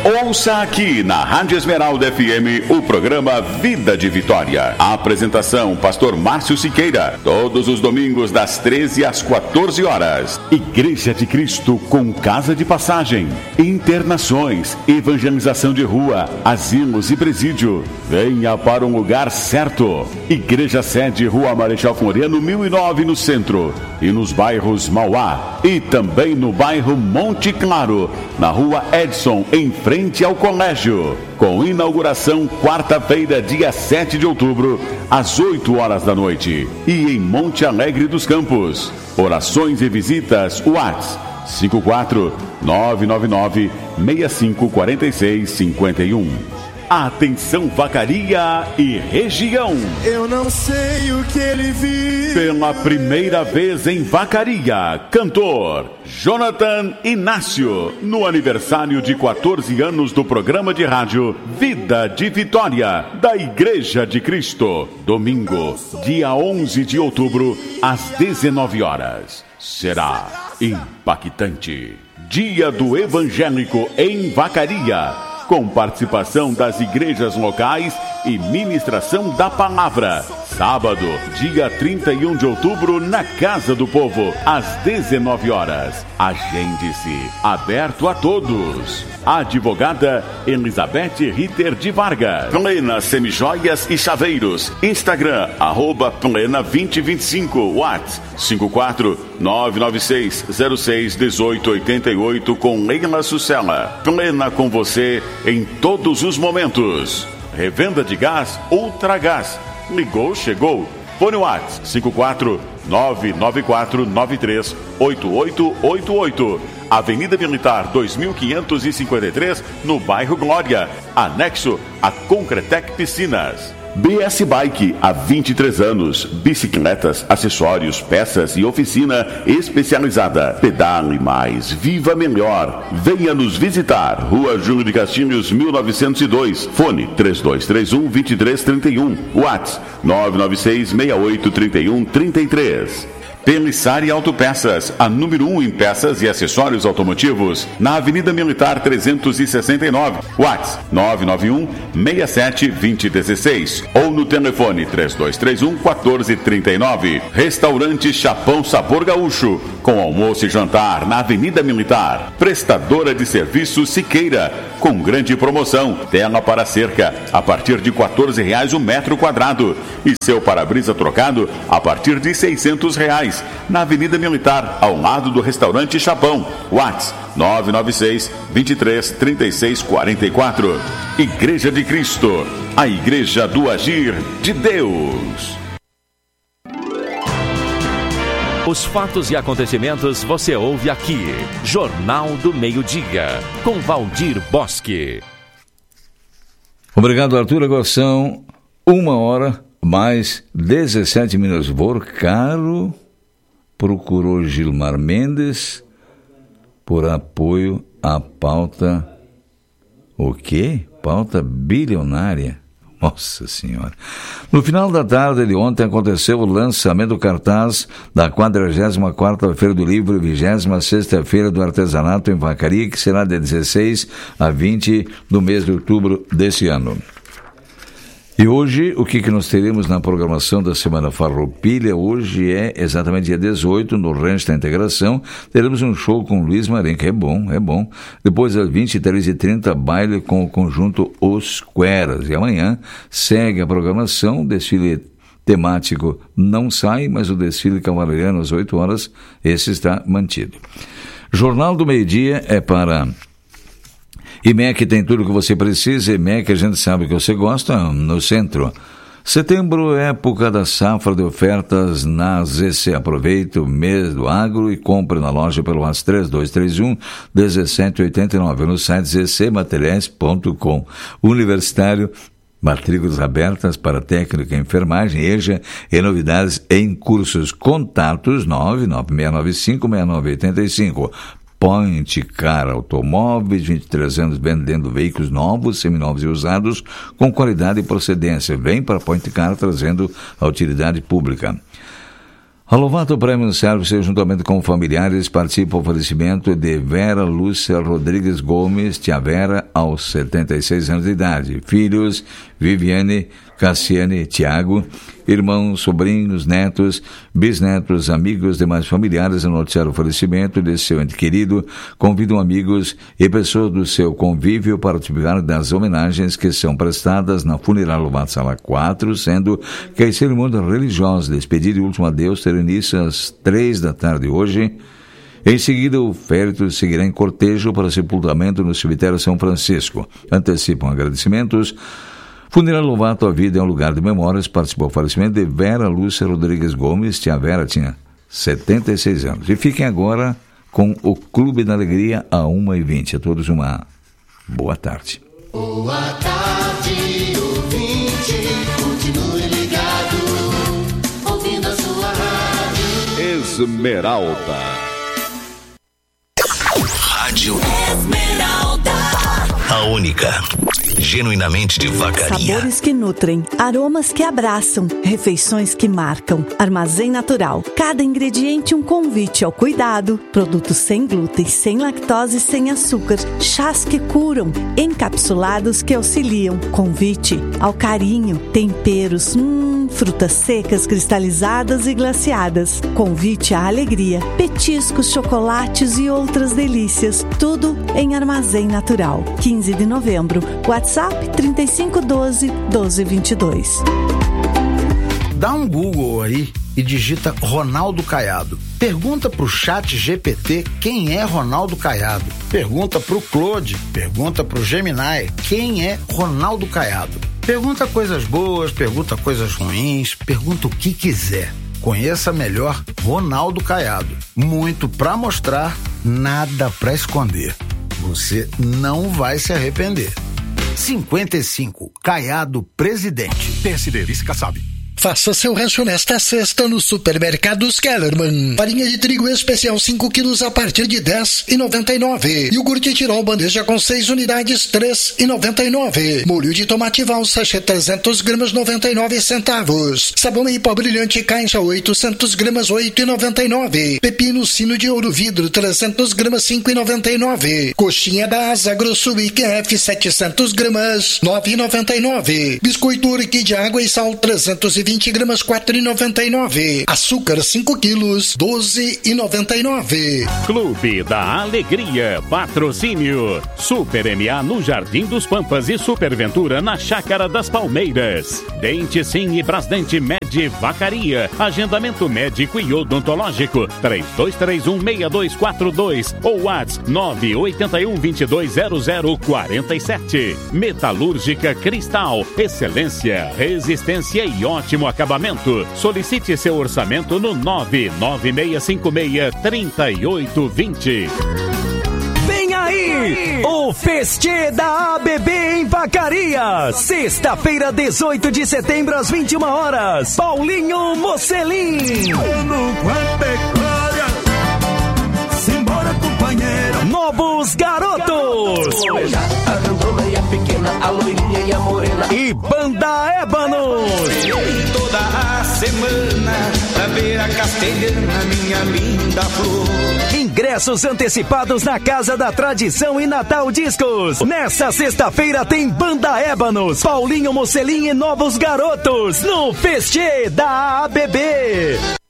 Ouça aqui na Rádio Esmeralda FM o programa Vida de Vitória. A apresentação, pastor Márcio Siqueira, todos os domingos das 13 às 14 horas. Igreja de Cristo com casa de passagem, internações, evangelização de rua, asilos e presídio. Venha para um lugar certo. Igreja sede, Rua Marechal Floriano 1009 no centro e nos bairros Mauá e também no bairro Monte Claro, na Rua Edson, em frente ao colégio, com inauguração quarta-feira, dia 7 de outubro, às 8 horas da noite, e em Monte Alegre dos Campos. Orações e visitas, WhatsApp 54-999-6546-51. Atenção, Vacaria e região. Eu não sei o que ele viu. Pela primeira vez em Vacaria, cantor Jonathan Inácio, no aniversário de 14 anos do programa de rádio Vida de Vitória, da Igreja de Cristo. Domingo, dia 11 de outubro, às 19 horas. Será impactante. Dia do Evangélico em Vacaria, com participação das igrejas locais e ministração da palavra. Sábado, dia 31 de outubro, na Casa do Povo, às 19 horas. Agende-se, aberto a todos. Advogada Elizabeth Ritter de Vargas. Plena Semijoias e Chaveiros. Instagram, @plena2025. WhatsApp 54-996-06-1888 com Leila Sucela. Plena com você em todos os momentos. Revenda de gás Ultragás. Ligou, chegou. Fone WhatsApp 54-99493-8888. Avenida Militar 2553, no bairro Glória, anexo a Concretec Piscinas. BS Bike, há 23 anos. Bicicletas, acessórios, peças e oficina especializada. Pedale mais, viva melhor. Venha nos visitar. Rua Júlio de Castilhos, 1902. Fone 3231-2331. WhatsApp 996-6831-33. Pelissari Autopeças, a número 1 em peças e acessórios automotivos, na Avenida Militar 369, WhatsApp 991-67-2016 ou no telefone 3231-1439. Restaurante Chapão Sabor Gaúcho, com almoço e jantar na Avenida Militar. Prestadora de serviço Siqueira, com grande promoção, tela para cerca, a partir de R$14 o metro quadrado, e seu para-brisa trocado a partir de R$600. Na Avenida Militar, ao lado do restaurante Chapão. WhatsApp 996-23-3644. Igreja de Cristo, a Igreja do Agir de Deus. Os fatos e acontecimentos você ouve aqui. Jornal do Meio-Dia, com Valdir Bosque. Obrigado, Arthur. Agora são 1h mais 17 minutos. Vorcaro procurou Gilmar Mendes por apoio à pauta... O quê? Pauta bilionária. Nossa Senhora. No final da tarde de ontem aconteceu o lançamento do cartaz da 44ª Feira do Livro e 26ª Feira do Artesanato em Vacaria, que será de 16 a 20 do mês de outubro desse ano. E hoje, o que nós teremos na programação da Semana Farroupilha? Hoje é exatamente dia 18, no Rancho da Integração. Teremos um show com Luiz Marenca, é bom. Depois, às 23h30, baile com o conjunto Os Queras. E amanhã segue a programação, o desfile temático não sai, mas o desfile cavalariano às 8 horas, esse está mantido. Jornal do Meio-Dia é para... IMEC tem tudo o que você precisa. IMEC, a gente sabe que você gosta, no centro. Setembro é época da safra de ofertas na ZC. Aproveite o mês do agro e compre na loja pelo WhatsApp 3231-1789 no site zcmateriais.com. Universitário, matrículas abertas para técnica em enfermagem, EJA e novidades em cursos. Contatos 996956985. Point Car Automóveis, 23 anos vendendo veículos novos, seminovos e usados com qualidade e procedência. Vem para Point Car trazendo a utilidade pública. A Lovato Premium Service, juntamente com familiares, participa do oferecimento de Vera Lúcia Rodrigues Gomes, tia Vera, aos 76 anos de idade. Filhos, Viviane, Cassiane, Tiago, irmãos, sobrinhos, netos, bisnetos, amigos, demais familiares a noticiar o falecimento de seu ente querido. Convidam amigos e pessoas do seu convívio para participar das homenagens que são prestadas na Funeral Lovato Sala 4, sendo que a cerimônia religiosa de despedida e último adeus terá início às 3 da tarde hoje. Em seguida, o féretro seguirá em cortejo para sepultamento no cemitério São Francisco. Antecipam agradecimentos. Funeral Lovato, a vida é um lugar de memórias. Participou do falecimento de Vera Lúcia Rodrigues Gomes. Tia Vera tinha 76 anos. E fiquem agora com o Clube da Alegria, a 1h20. A todos uma boa tarde. Boa tarde, ouvinte. Continue ligado, ouvindo a sua rádio Esmeralda. Rádio Esmeralda, a única, genuinamente de Vacaria. Sabores que nutrem, aromas que abraçam, refeições que marcam. Armazém Natural. Cada ingrediente um convite ao cuidado. Produtos sem glúten, sem lactose, sem açúcar. Chás que curam, encapsulados que auxiliam. Convite ao carinho. Temperos, frutas secas, cristalizadas e glaciadas. Convite à alegria. Petiscos, chocolates e outras delícias. Tudo em Armazém Natural. 15 de novembro. WhatsApp 3512-1222. Dá um Google aí e digita Ronaldo Caiado. Pergunta pro Chat GPT quem é Ronaldo Caiado. Pergunta pro Claude, pergunta pro Gemini quem é Ronaldo Caiado. Pergunta coisas boas, pergunta coisas ruins, pergunta o que quiser. Conheça melhor Ronaldo Caiado. Muito pra mostrar, nada pra esconder. Você não vai se arrepender. 55, Caiado Presidente. PSD, vice-Kassab. Faça seu rancho nesta sexta no Supermercados Kellerman. Farinha de trigo especial 5 quilos a partir de R$10,99. Iogurte Tirol bandeja com 6 unidades R$3,99. Molho de tomate Val sachê 300 gramas 99 centavos. Sabão em pó brilhante caixa 800 gramas 8,99. Pepino sino de ouro vidro 300 gramas 5,99. Coxinha da Asa Grosso IQF 700 gramas 9,99. Biscoito Orquídea de água e sal 320 gramas 4,99. Açúcar 5 quilos 12,99. Clube da Alegria, patrocínio Super MA no Jardim dos Pampas e Superventura na Chácara das Palmeiras. Dente Sim e Brasdente Med Vacaria. Agendamento médico e odontológico 3231-6242 ou WhatsApp 981-220047. Metalúrgica Cristal, excelência, resistência e ótimo acabamento. Solicite seu orçamento no 99656-3820. Vem aí, o Festê da ABB em Vacaria. Sexta-feira, 18 de setembro, às 21 horas. Paulinho Mocelin. Simbora, companheiro. Novos Garotos. E Banda Ébanos. Toda a semana pra ver a castelhana, minha linda flor. Ingressos antecipados na Casa da Tradição e Natal Discos. Nessa sexta-feira tem Banda Ébanos, Paulinho Mocelin e Novos Garotos no Festê da ABB.